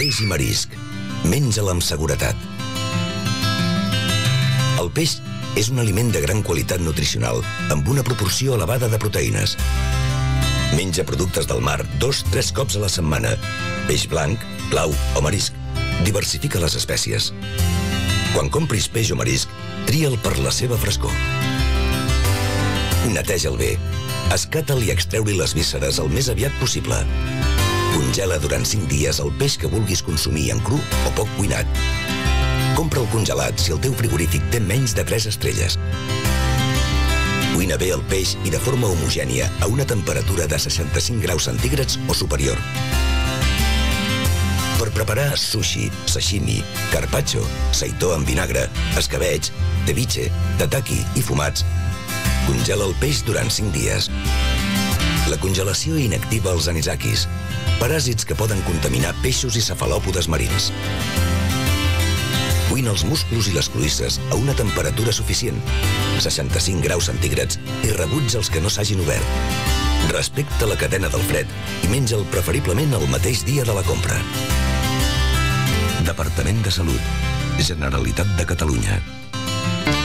Peix i marisc. Menja-la amb seguretat. El peix és un aliment de gran qualitat nutricional amb una proporció elevada de proteïnes. Menja productes del mar 2-3 cops a la setmana. Peix blanc, blau o marisc. Diversifica les espècies. Quan compris peix o marisc, tria'l per la seva frescor. Neteja'l bé. Escata'l i extreu-li les vísceres el més aviat possible. Congela durant 5 dies el peix que vulguis consumir en cru o poc cuinat. Compra'l congelat si el teu frigorífic té menys de 3 estrelles. Cuina bé el peix i de forma homogènia a una temperatura de 65 graus centígrads o superior. Per preparar sushi, sashimi, carpaccio, seitó amb vinagre, escabeig, ceviche, tataki i fumats, congela el peix durant 5 dies. La congelació inactiva els anisakis, paràsits que poden contaminar peixos i cefalòpodes marins. Cuina els musclos i les cloïsses a una temperatura suficient, 65 graus centígrads, i rebutja els que no s'hagin obert. Respecta la cadena del fred i menja'l preferiblement el mateix dia de la compra. Departament de Salut, Generalitat de Catalunya.